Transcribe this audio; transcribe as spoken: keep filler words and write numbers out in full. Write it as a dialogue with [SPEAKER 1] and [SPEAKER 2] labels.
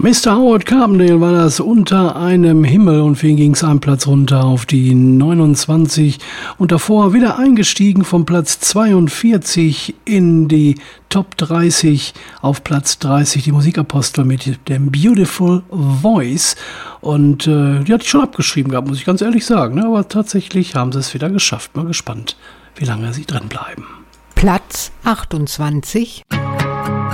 [SPEAKER 1] Mister Howard Carpendale war das, Unter einem Himmel, und für ihn ging es einen Platz runter auf die neunundzwanzig und davor wieder eingestiegen vom Platz zweiundvierzig in die Top dreißig auf Platz dreißig, die Musikapostel mit dem Beautiful Voice, und äh, die hatte ich schon abgeschrieben gehabt, muss ich ganz ehrlich sagen, ne? Aber tatsächlich haben sie es wieder geschafft. Mal gespannt, wie lange sie drin bleiben.
[SPEAKER 2] Platz achtundzwanzig.